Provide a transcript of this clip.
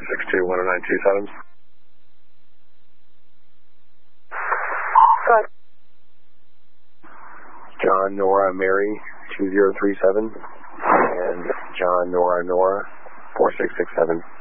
462-1092 Adams. Good. John, Nora, Mary, 2037, and John, Nora, 4667.